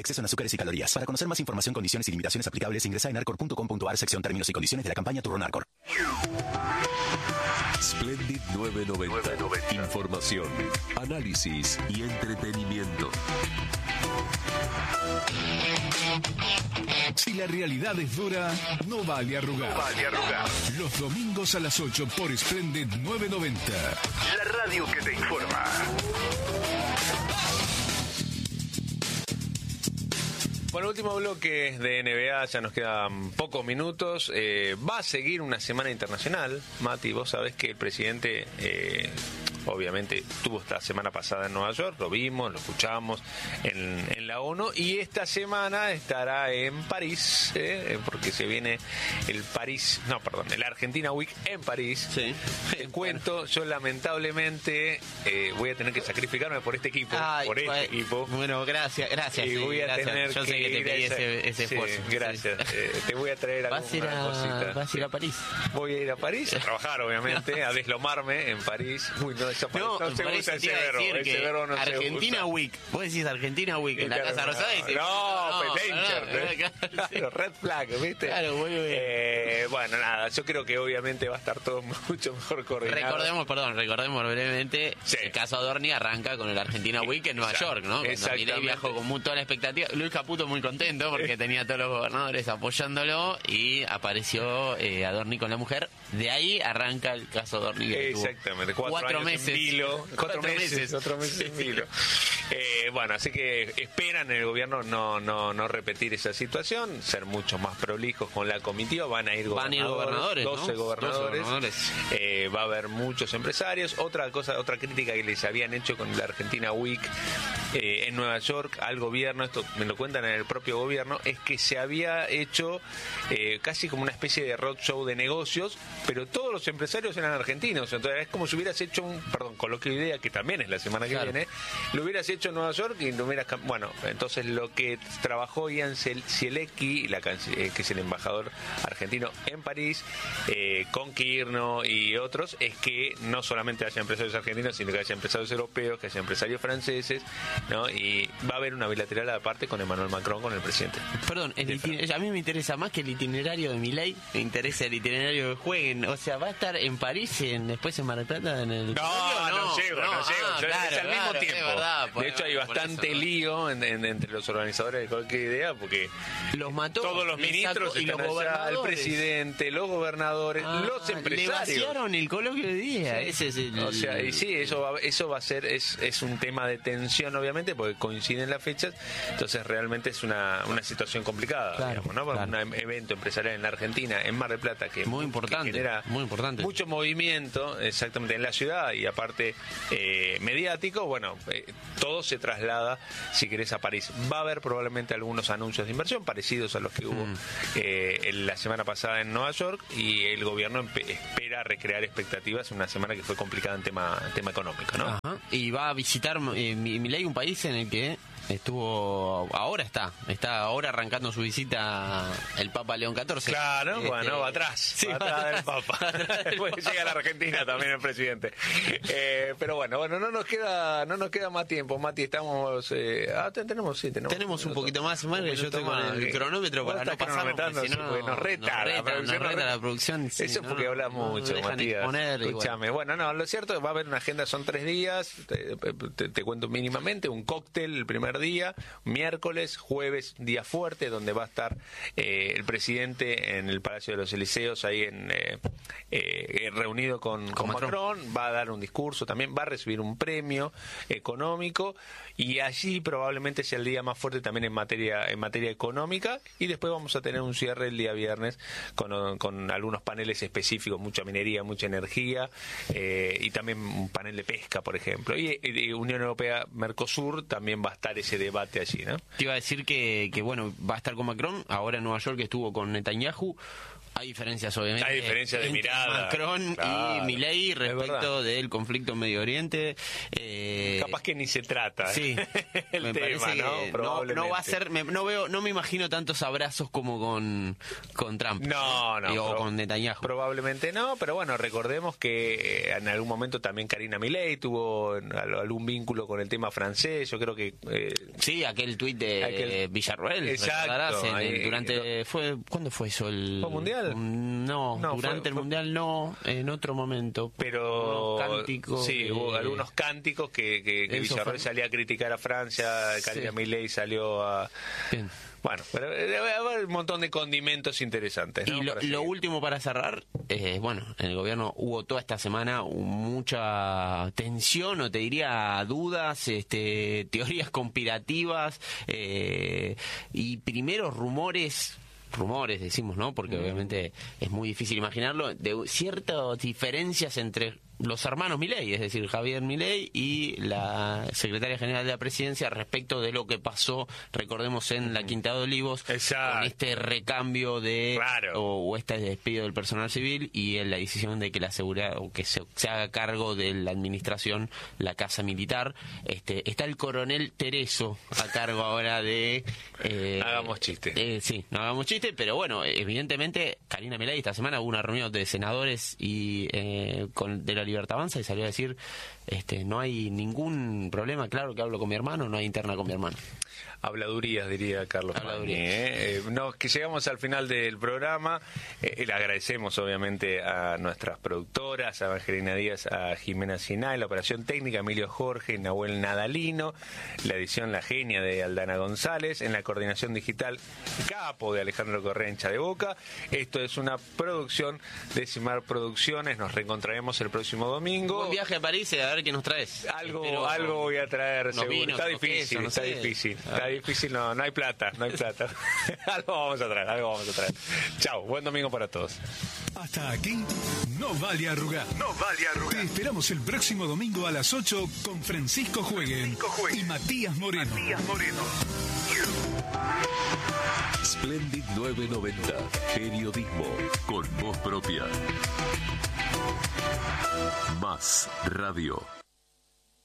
exceso en azúcares y calorías. Para conocer más información, condiciones y limitaciones aplicables, ingresa en arcor.com.ar, sección términos y condiciones de la campaña Turno Arcor. Splendid 990. Información, análisis y entretenimiento. Si la realidad es dura, no vale arrugar. Los domingos a las 8 por Splendid 990. La radio que te informa. Bueno, último bloque de NBA, ya nos quedan pocos minutos. Va a seguir una semana internacional. Mati, vos sabés que el presidente... obviamente estuvo esta semana pasada en Nueva York, lo vimos, lo escuchamos en la ONU, y esta semana estará en París, porque se viene el Argentina Week en París. Sí. Te cuento, yo lamentablemente voy a tener que sacrificarme por este equipo, equipo. Bueno, gracias. Y voy a tener yo sé que te pedí ese esfuerzo. Gracias. Te voy a traer alguna cosita. ¿Vas a ir a París? Voy a ir a París a trabajar, obviamente, a deslomarme en París. Uy, no se usa ese verbo. Ese verbo no Argentina se usa. Week. Vos decís Argentina Week en la Casa Rosada y decís, danger. Red flag, ¿viste? Claro, muy bien. Bueno, nada, yo creo que obviamente va a estar todo mucho mejor coordinado. Recordemos brevemente, sí. El caso Adorni arranca con el Argentina Week en Nueva York, ¿no? Cuando Milei viajó con toda la expectativa. Luis Caputo muy contento porque tenía a todos los gobernadores apoyándolo y apareció Adorni con la mujer. De ahí arranca el caso Adorni. Exactamente, 4 meses. 4 meses en vilo. Bueno, así que esperan en el gobierno no repetir esa situación, ser mucho más prolijos con la comitiva. Van a ir gobernadores, 12 gobernadores. Va a haber muchos empresarios. Otra crítica que les habían hecho con la Argentina Week en Nueva York al gobierno, esto me lo cuentan en el propio gobierno, es que se había hecho casi como una especie de roadshow de negocios, pero todos los empresarios eran argentinos. Entonces es como si hubieras hecho coloquio de idea, que también es la semana que viene, lo hubieras hecho en Nueva York y lo hubieras... Bueno, entonces lo que trabajó Ian Zielecki, que es el embajador argentino en París, con Kirno y otros, es que no solamente haya empresarios argentinos, sino que haya empresarios europeos, que haya empresarios franceses, ¿no? Y va a haber una bilateral aparte con Emmanuel Macron, con el presidente. Perdón, a mí me interesa más que el itinerario de Milei, me interesa el itinerario de Jueguen. O sea, ¿va a estar en París después en Mar del Plata en el... No llego. Es al mismo tiempo. Verdad, de hecho, hay bastante lío entre los organizadores de cualquier idea, porque los mató, todos los ministros y los allá, el presidente, los gobernadores, los empresarios. Le vaciaron el coloquio de día. Sí. Ese es el... O sea, y sí, eso va a ser, es un tema de tensión, obviamente, porque coinciden las fechas. Entonces, realmente es una situación complicada, digamos, ¿no? Para un evento empresarial en la Argentina, en Mar del Plata, que genera mucho movimiento, exactamente, en la ciudad, y aparte mediático. Bueno, todo se traslada, si querés, a París. Va a haber probablemente algunos anuncios de inversión parecidos a los que hubo la semana pasada en Nueva York, y el gobierno espera recrear expectativas en una semana que fue complicada en tema económico, ¿no? Ajá. Y va a visitar Milei un país en el que está ahora arrancando su visita el Papa León XIV. Claro, bueno, va atrás del Papa. Después llega a la Argentina también el presidente. Pero bueno, no nos queda más tiempo, Mati. Estamos tenemos un poquito más, que yo estoy con el cronómetro para no pasarnos, si no nos reta la producción. Eso porque habla mucho, Matías. Escúchame. Bueno, lo cierto es que va a haber una agenda, son 3 días, te cuento mínimamente: un cóctel el primer día, miércoles, jueves, día fuerte, donde va a estar el presidente en el Palacio de los Elíseos, ahí reunido con Macron. Va a dar un discurso también, va a recibir un premio económico, y allí probablemente sea el día más fuerte también en materia económica. Y después vamos a tener un cierre el día viernes con algunos paneles específicos, mucha minería, mucha energía, y también un panel de pesca, por ejemplo. Y Unión Europea, Mercosur, también va a estar ese debate allí, ¿no? Te iba a decir que bueno, va a estar con Macron, ahora en Nueva York estuvo con Netanyahu. Hay diferencias, obviamente. Hay diferencias de mirada. Macron y Milei respecto del conflicto en Medio Oriente. Capaz que ni se trata. Sí. El me tema, parece ¿no? que Probablemente. no va a ser. No me imagino tantos abrazos como con Trump. No. O con Netanyahu. Probablemente no, pero bueno, recordemos que en algún momento también Karina Milei tuvo algún vínculo con el tema francés. Yo creo que. Sí, aquel tuit de Villarroel. Exacto. ¿Cuándo fue eso? ¿Fue mundial? No, durante el mundial no, en otro momento. Pero cánticos, sí, hubo algunos cánticos que Villarroel salía a criticar a Francia, Karina Milei salió a... Bien. Bueno, pero debe haber un montón de condimentos interesantes, ¿no? Y lo último para cerrar, en el gobierno hubo toda esta semana mucha tensión, o te diría dudas, teorías conspirativas y primeros rumores decimos, ¿no? Porque obviamente es muy difícil imaginarlo, de ciertas diferencias entre los hermanos Milei, es decir, Javier Milei y la secretaria general de la presidencia respecto de lo que pasó, recordemos, en la Quinta de Olivos. Exacto. Con este recambio o este despido del personal civil y en la decisión de que la seguridad o que se haga cargo de la administración la casa militar. Está el coronel Tereso a cargo ahora de... hagamos chiste. Sí, no hagamos chiste, pero bueno, evidentemente Karina Milei esta semana hubo una reunión de senadores y de la Libertad Avanza y salió a decir no hay ningún problema, claro que hablo con mi hermano, no hay interna con mi hermano. Habladurías, diría Carlos Magni. Que llegamos al final del programa. Le agradecemos obviamente a nuestras productoras, a Evangelina Díaz, a Jimena Sinay, la operación técnica Emilio Jorge, Nahuel Nadalino, la edición La Genia de Aldana González, en la coordinación digital Capo de Alejandro Correncha de Boca. Esto es una producción de Simar Producciones. Nos reencontraremos el próximo domingo. Buen viaje a París, a ver qué nos traes. Algo voy a traer, seguro. Vinos, Está difícil, queso, está difícil, no hay plata. algo vamos a traer. Chao, buen domingo para todos. Hasta aquí, No Vale Arrugar. Te esperamos el próximo domingo a las 8 con Francisco Jueguen y Matías Moreno. Splendid 990. Periodismo con voz propia. Más Radio.